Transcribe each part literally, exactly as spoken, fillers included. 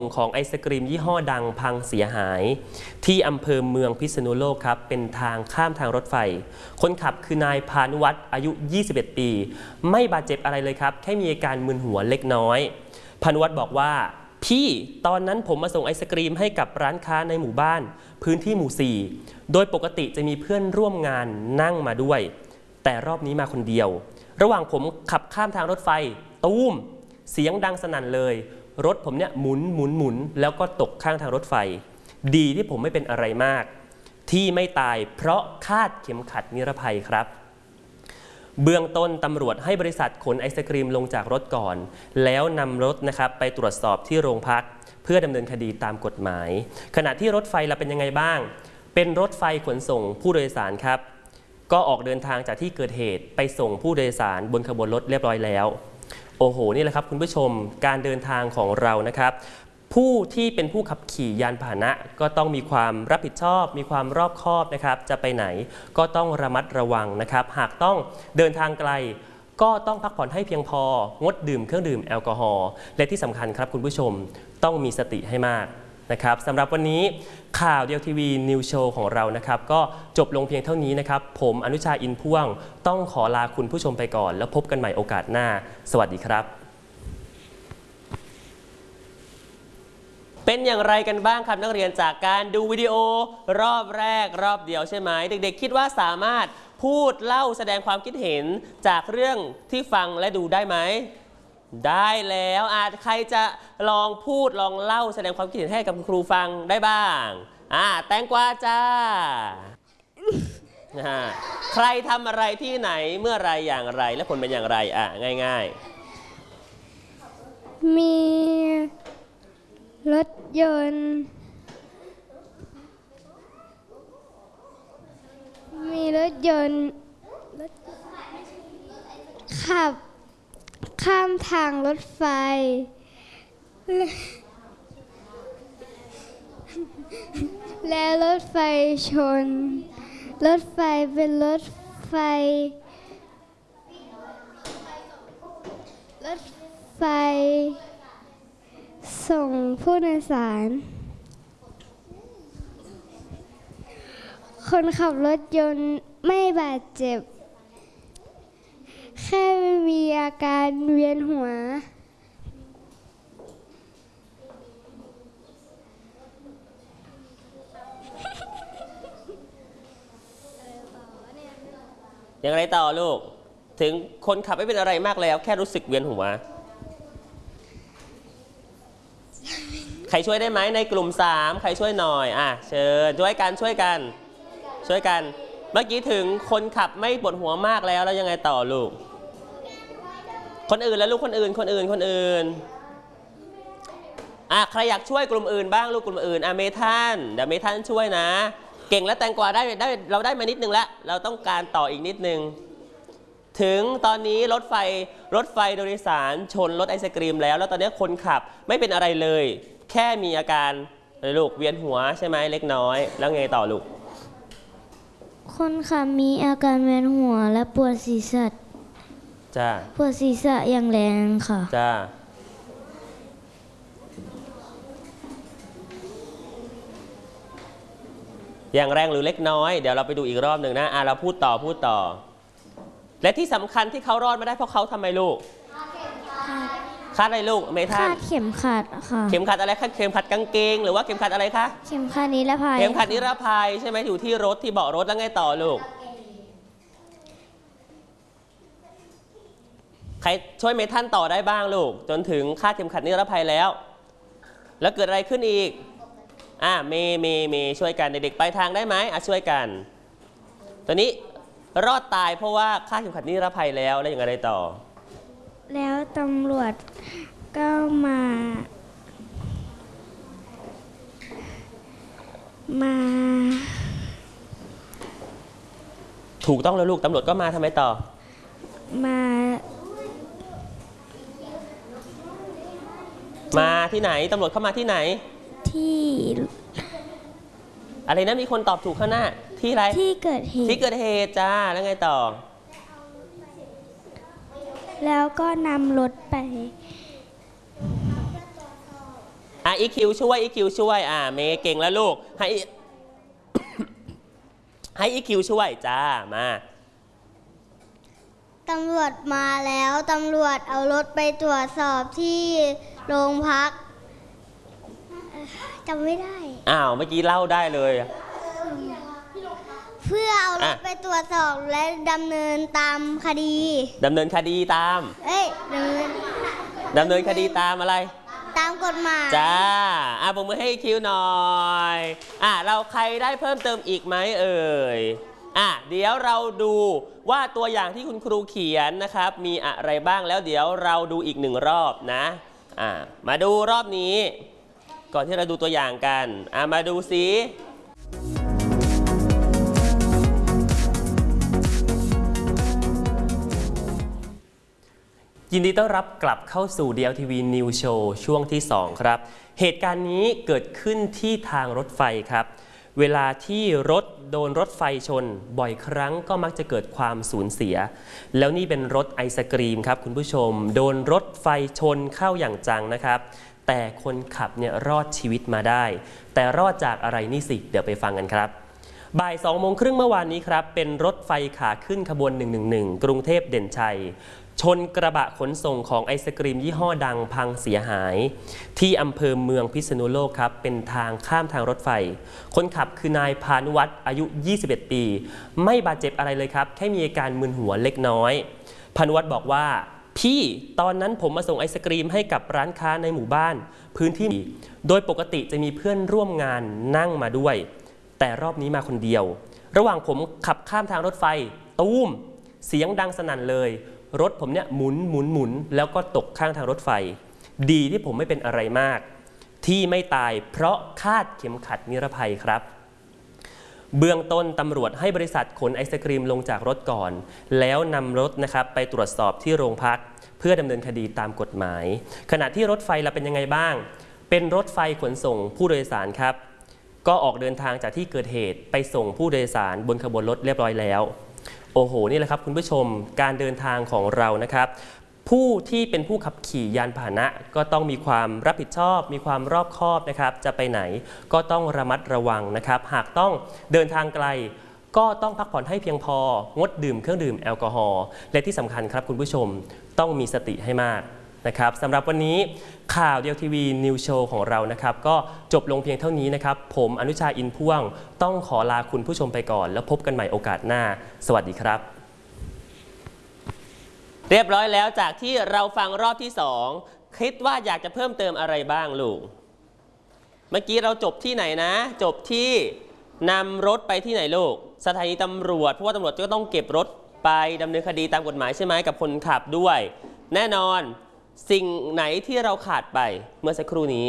ของไอศกรีมยี่ห้อดังพังเสียหายที่อำเภอเมืองพิษณุโลกครับเป็นทางข้ามทางรถไฟคนขับคือนายพานุวัฒน์อายุยี่สิบเอ็ดปีไม่บาดเจ็บอะไรเลยครับแค่มีอาการมึนหัวเล็กน้อยพานุวัฒน์บอกว่าพี่ตอนนั้นผมมาส่งไอศกรีมให้กับร้านค้าในหมู่บ้านพื้นที่หมู่สี่โดยปกติจะมีเพื่อนร่วมงานนั่งมาด้วยแต่รอบนี้มาคนเดียวระหว่างผมขับข้ามทางรถไฟตูมเสียงดังสนั่นเลยรถผมเนี่ยหมุนหมุนหมุนแล้วก็ตกข้างทางรถไฟดีที่ผมไม่เป็นอะไรมากที่ไม่ตายเพราะคาดเข็มขัดนิรภัยครับเบื้องต้นตำรวจให้บริษัทขนไอศกรีมลงจากรถก่อนแล้วนำรถนะครับไปตรวจสอบที่โรงพักเพื่อดำเนินคดีตามกฎหมายขณะที่รถไฟเราเป็นยังไงบ้างเป็นรถไฟขนส่งผู้โดยสารครับก็ออกเดินทางจากที่เกิดเหตุไปส่งผู้โดยสารบนขบวนรถเรียบร้อยแล้วโอ้โหนี่แหละครับคุณผู้ชมการเดินทางของเรานะครับผู้ที่เป็นผู้ขับขี่ยานพาหนะก็ต้องมีความรับผิดชอบมีความรอบคอบนะครับจะไปไหนก็ต้องระมัดระวังนะครับหากต้องเดินทางไกลก็ต้องพักผ่อนให้เพียงพองดดื่มเครื่องดื่มแอลกอฮอล์และที่สำคัญครับคุณผู้ชมต้องมีสติให้มากนะครับสำหรับวันนี้ข่าวเดียวทีวีนิวโชว์ของเรานะครับก็จบลงเพียงเท่านี้นะครับผมอนุชาอินพ่วงต้องขอลาคุณผู้ชมไปก่อนแล้วพบกันใหม่โอกาสหน้าสวัสดีครับเป็นอย่างไรกันบ้างครับนักเรียนจากการดูวิดีโอรอบแรกรอบเดียวใช่ไหมเด็กๆคิดว่าสามารถพูดเล่าแสดงความคิดเห็นจากเรื่องที่ฟังและดูได้ไหมได้แล้วอาจใครจะลองพูดลองเล่าแสดงความคิดเห็นให้กับคุณครูฟังได้บ้างอ่าแตงกวาจ้า ใครทำอะไรที่ไหนเมื่อไรอย่างไรและผลเป็นอย่างไรอ่ะง่ายๆมีรถยนต์มีรถยนต์ขับข้ามทางรถไฟและรถไฟชนรถไฟเป็นรถไฟรถไฟส่งผู้โดยสารคนขับรถยนต์ไม่บาดเจ็บแค่มีอาการเวียนหัวอย่างไรต่อลูกถึงคนขับไม่เป็นอะไรมากแล้วแค่รู้สึกเวียนหัวใครช่วยได้ไหมในกลุ่มสามใครช่วยหน่อยอ่ะเชิญช่วยกันช่วยกันช่วยกันเมื่อกี้ถึงคนขับไม่ปวดหัวมากแล้วแล้วยังไงต่อลูกคนอื่นแล้วลูกคนอื่นคนอื่นคนอื่นอ่ะใครอยากช่วยกลุ่มอื่นบ้างลูกกลุ่มอื่นอ่ะเมทันเดี๋ยวเมทันช่วยนะเก่งและแตงกวาได้ได้เราได้มานิดนึงแล้วเราต้องการต่ออีกนิดนึงถึงตอนนี้รถไฟรถไฟโดยสารชนรถไอศกรีมแล้วแล้วตอนนี้คนขับไม่เป็นอะไรเลยแค่มีอาการลูกเวียนหัวใช่ไหมเล็กน้อยแล้วไงต่อลูกคนขับมีอาการเวียนหัวและปวดศีรษะจ้าปวดศีรษะอย่างแรงค่ะจ้าอย่างแรงหรือเล็กน้อยเดี๋ยวเราไปดูอีกรอบหนึ่งนะอ่ะเราพูดต่อพูดต่อและที่สำคัญที่เขารอดมาได้เพราะเขาทำไมลูกคาดอะไรลูกเมทันคาดเข็มขัดค่ะเข็มขัดอะไรคะเข็มขัดกางเกงหรือว่าเข็มขัดอะไรคะเข็มขัดนิรภัยเข็มขัดนิรภัยใช่ไหมอยู่ที่รถที่เบาะรถแล้วไงต่อลูกใครช่วยเมทันต่อได้บ้างลูกจนถึงคาดเข็มขัดนิรภัยแล้วแล้วเกิดอะไรขึ้นอีกอ่ะเมเมเมช่วยกันเด็กๆไปทางได้ไหมอ่ะช่วยกันตอนนี้รอดตายเพราะว่าคาดเข็มขัดนิรภัยแล้วแล้วอย่างไรต่อแล้วตำรวจก็มามาถูกต้องแล้วลูกตำรวจก็มาทำไมต่อมามาที่ไหนตำรวจเข้ามาที่ไหนที่อะไรนะมีคนตอบถูกข้างหน้าที่อะไรที่เกิดเหตุที่เกิดเหตุจ้าแล้วไงต่อแล้วก็นำรถไปอ่ะอ่ะอีคิวช่วยอีคิวช่วยอ่าเมย์เก่งแล้วลูกให้ ให้อีคิวช่วยจ้ามาตำรวจมาแล้วตำรวจเอารถไปตรวจสอบที่โรงพักจำไม่ได้อ้าวเมื่อกี้เล่าได้เลยเพื่อเอารถไปตรวจสอบและดำเนินตามคดีดำเนินคดีตามเอ้ยดำเนินดำเนินคดีตามอะไรตามกฎหมายจ้าอ่ะปรบมือให้คิวหน่อยอ่ะเราใครได้เพิ่มเติมอีกไหมเอ่ยอ่ะเดี๋ยวเราดูว่าตัวอย่างที่คุณครูเขียนนะครับมีอะไรบ้างแล้วเดี๋ยวเราดูอีกหนึ่งรอบนะอ่ะมาดูรอบนี้ก่อนที่เราดูตัวอย่างกันอ่ะมาดูสิยินดีต้อนรับกลับเข้าสู่ ดี แอล ที วี News Show ช่วงที่สองครับเหตุการณ์นี้เกิดขึ้นที่ทางรถไฟครับเวลาที่รถโดนรถไฟชนบ่อยครั้งก็มักจะเกิดความสูญเสียแล้วนี่เป็นรถไอศกรีมครับคุณผู้ชมโดนรถไฟชนเข้าอย่างจังนะครับแต่คนขับเนี่ยรอดชีวิตมาได้แต่รอดจากอะไรนี่สิเดี๋ยวไปฟังกันครับบ่ายสองโมงครึ่งเมื่อวานนี้ครับเป็นรถไฟขาขึ้นขบวนหนึ่งหนึ่งหนึ่งกรุงเทพเด่นชัยชนกระบะขนส่งของไอศกรีมยี่ห้อดังพังเสียหายที่อำเภอเมืองพิษณุโลกครับเป็นทางข้ามทางรถไฟคนขับคือนายพานุวัฒน์อายุยี่สิบเอ็ดปีไม่บาดเจ็บอะไรเลยครับแค่มีอาการมึนหัวเล็กน้อยพานุวัฒน์บอกว่าพี่ตอนนั้นผมมาส่งไอศกรีมให้กับร้านค้าในหมู่บ้านพื้นที่โดยปกติจะมีเพื่อนร่วมงานนั่งมาด้วยแต่รอบนี้มาคนเดียวระหว่างผมขับข้ามทางรถไฟตูมเสียงดังสนั่นเลยรถผมเนี่ยหมุนหมุนหมุนแล้วก็ตกข้างทางรถไฟดีที่ผมไม่เป็นอะไรมากที่ไม่ตายเพราะคาดเข็มขัดนิรภัยครับเบื้องต้นตำรวจให้บริษัทขนไอศกรีมลงจากรถก่อนแล้วนำรถนะครับไปตรวจสอบที่โรงพักเพื่อดำเนินคดีตามกฎหมายขณะที่รถไฟเราเป็นยังไงบ้างเป็นรถไฟขนส่งผู้โดยสารครับก็ออกเดินทางจากที่เกิดเหตุไปส่งผู้โดยสารบนขบวนรถเรียบร้อยแล้วโอ้โหนี่แหละครับคุณผู้ชมการเดินทางของเรานะครับผู้ที่เป็นผู้ขับขี่ยานพาหนะก็ต้องมีความรับผิดชอบมีความรอบคอบนะครับจะไปไหนก็ต้องระมัดระวังนะครับหากต้องเดินทางไกลก็ต้องพักผ่อนให้เพียงพองดดื่มเครื่องดื่มแอลกอฮอล์และที่สำคัญครับคุณผู้ชมต้องมีสติให้มากนะครับสำหรับวันนี้ข่าว ดี แอล ที วี News Show ของเรานะครับก็จบลงเพียงเท่านี้นะครับผมอนุชาอินพ่วงต้องขอลาคุณผู้ชมไปก่อนแล้วพบกันใหม่โอกาสหน้าสวัสดีครับเรียบร้อยแล้วจากที่เราฟังรอบที่สองคิดว่าอยากจะเพิ่มเติมอะไรบ้างลูกเมื่อกี้เราจบที่ไหนนะจบที่นำรถไปที่ไหนลูกสถานีตำรวจเพราะว่าตำรวจก็ต้องเก็บรถไปดำเนินคดีตามกฎหมายใช่ไหมกับคนขับด้วยแน่นอนสิ่งไหนที่เราขาดไปเมื่อสักครู่นี้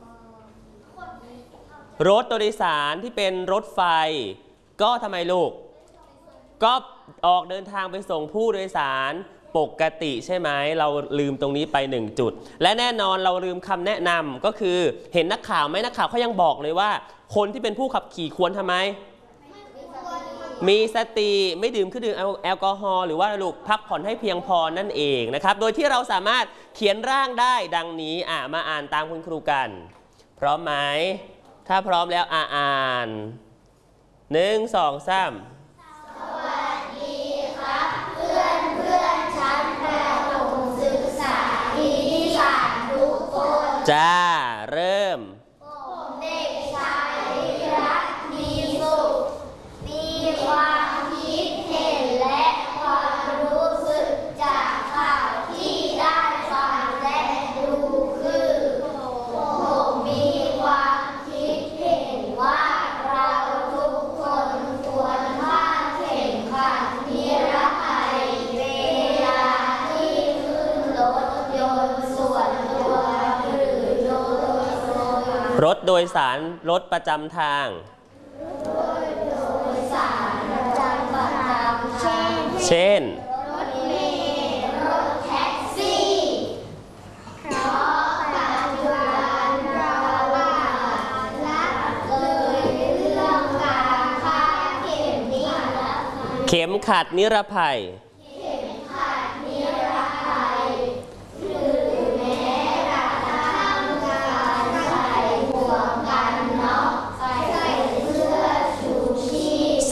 รถโดยสารที่เป็นรถไฟก็ทำไมลูกก็ออกเดินทางไปส่งผู้โดยสารปกติใช่ไหมเราลืมตรงนี้ไปหนึ่งจุดและแน่นอนเราลืมคำแนะนำก็คือเห็นนักข่าวไหมนักข่าวเขายังบอกเลยว่าคนที่เป็นผู้ขับขี่ควรทำไมมีสติไม่ดื่มเครื่องดื่มแอลกอฮอล์หรือว่าลูกพักผ่อนให้เพียงพอนั่นเองนะครับโดยที่เราสามารถเขียนร่างได้ดังนี้อ่ะมาอ่านตามคุณครูกันพร้อมไหมถ้าพร้อมแล้วอ่าอ่านหนึ่งสองสามสวัสดีครับเพื่อนเพื่อนชั้นประถมศึกษาปีที่สามทุกคนจ้าเริ่มผมเด็กชายรักมีสุขมีความคิดเห็นและความรู้สึกจากข่าวที่ได้ฟังและดูคือผมมีความคิดเห็นว่าเราทุกคนควรคาดเข็มขัดนิรภัยเวลาที่ขึ้นรถยนต์ส่วนตัวหรือรถโดยสารรถโดยสารรถประจำทางเช่นรถเมล์รถแท็กซี่เพราะปัจจุบันเราละเลยเรื่องการคาดเข็มนิรภัยเข็มขัดนิรภัยเข็มขัดนิรภัยหรือแม้กระทั่งการใส่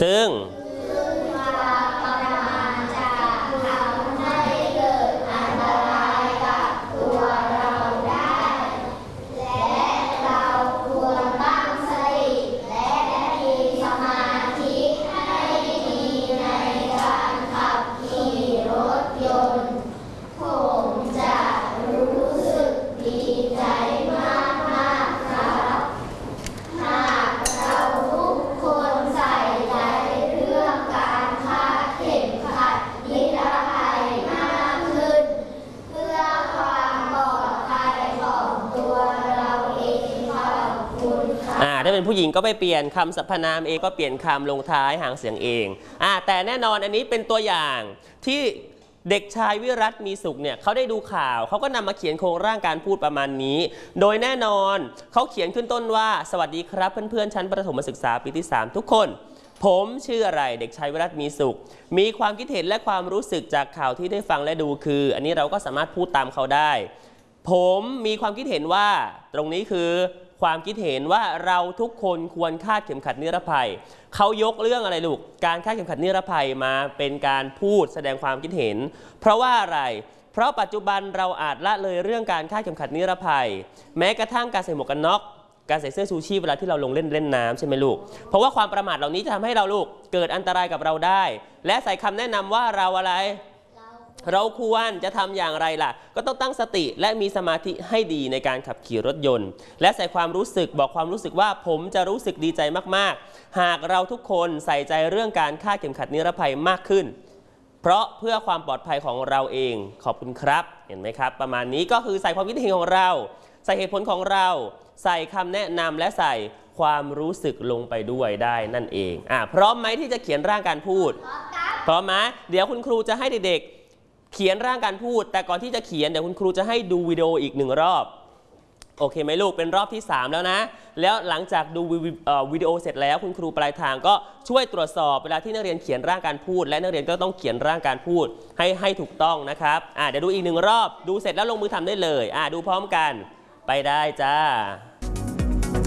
ซึ่งถ้าเป็นผู้หญิงก็ไปเปลี่ยนคำสรรพนามเองก็เปลี่ยนคำลงท้ายหางเสียงเองอ่าแต่แน่นอนอันนี้เป็นตัวอย่างที่เด็กชายวิรัตมีสุขเนี่ยเขาได้ดูข่าวเขาก็นำมาเขียนโครงร่างการพูดประมาณนี้โดยแน่นอนเขาเขียนขึ้นต้นว่าสวัสดีครับเพื่อนๆชั้นประถมศึกษาปีที่สามทุกคนผมชื่ออะไรเด็กชายวิรัตมีสุขมีความคิดเห็นและความรู้สึกจากข่าวที่ได้ฟังและดูคืออันนี้เราก็สามารถพูดตามเขาได้ผมมีความคิดเห็นว่าตรงนี้คือความคิดเห็นว่าเราทุกคนควรคาดเข็มขัดนิรภัยเขายกเรื่องอะไรลูกการคาดเข็มขัดนิรภัยมาเป็นการพูดแสดงความคิดเห็นเพราะว่าอะไรเพราะปัจจุบันเราอาจละเลยเรื่องการคาดเข็มขัดนิรภัยแม้กระทั่งการใส่หมวกกันน็อกการใส่เสื้อชูชีพเวลาที่เราลงเล่นเล่นน้ำใช่ไหมลูกเพราะว่าความประมาทเหล่านี้จะทำให้เราลูกเกิดอันตรายกับเราได้และใส่คำแนะนำว่าเราอะไรเราควรจะทำอย่างไรล่ะก็ต้องตั้งสติและมีสมาธิให้ดีในการขับขี่รถยนต์และใส่ความรู้สึกบอกความรู้สึกว่าผมจะรู้สึกดีใจมากๆหากเราทุกคนใส่ใจเรื่องการคาดเข็มขัดนิรภัยมากขึ้นเพราะเพื่อความปลอดภัยของเราเองขอบคุณครับเห็นไหมครับประมาณนี้ก็คือใส่ความคิดเห็นของเราใส่เหตุผลของเราใส่คำแนะนำและใส่ความรู้สึกลงไปด้วยได้นั่นเองอ่ะพร้อมไหมที่จะเขียนร่างการพูดพร้อมไหมเดี๋ยวคุณครูจะให้เด็กๆเขียนร่างการพูดแต่ก่อนที่จะเขียนเดี๋ยวคุณครูจะให้ดูวิดีโออีกหนึ่งรอบโอเคไหมลูกเป็นรอบที่สามแล้วนะแล้วหลังจากดูวิดีโอเสร็จแล้วคุณครูปลายทางก็ช่วยตรวจสอบเวลาที่นักเรียนเขียนร่างการพูดและนักเรียนก็ต้องเขียนร่างการพูดให้ให้ถูกต้องนะครับอ่าเดี๋ยวดูอีกหนึ่งรอบดูเสร็จแล้วลงมือทำได้เลยอ่าดูพร้อมกันไปได้จ้า